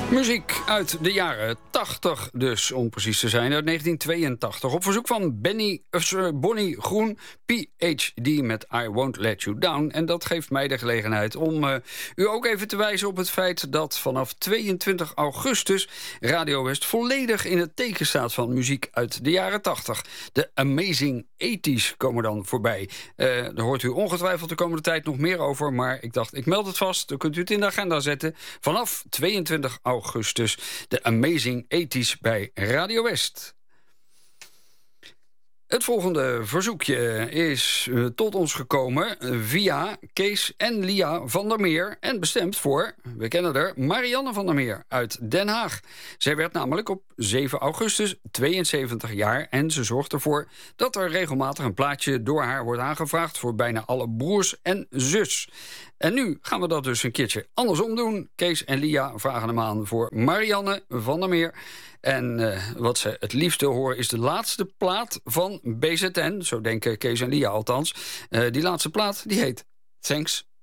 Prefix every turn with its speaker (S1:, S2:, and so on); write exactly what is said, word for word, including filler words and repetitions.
S1: Muziek uit de jaren tachtig dus, om precies te zijn, uit negentien tweeëntachtig. Op verzoek van Benny, uh, Bonnie Groen, P H D met I Won't Let You Down. En dat geeft mij de gelegenheid om uh, u ook even te wijzen op het feit dat vanaf tweeëntwintig augustus Radio West volledig in het teken staat van muziek uit de jaren tachtig. De Amazing eighties komen dan voorbij. Uh, daar hoort u ongetwijfeld de komende tijd nog meer over, maar ik dacht, ik meld het vast. Dan kunt u het in de agenda zetten. Vanaf tweeëntwintig augustus de Amazing eighties bij Radio West. Het volgende verzoekje is uh, tot ons gekomen via Kees en Lia van der Meer en bestemd voor, we kennen haar, Marianne van der Meer uit Den Haag. Zij werd namelijk op zeven augustus tweeënzeventig jaar en ze zorgt ervoor dat er regelmatig een plaatje door haar wordt aangevraagd voor bijna alle broers en zus. En nu gaan we dat dus een keertje andersom doen. Kees en Lia vragen hem aan voor Marianne van der Meer. En uh, wat ze het liefste horen is de laatste plaat van B Z N. Zo denken Kees en Lia althans. Uh, die laatste plaat die heet Thanks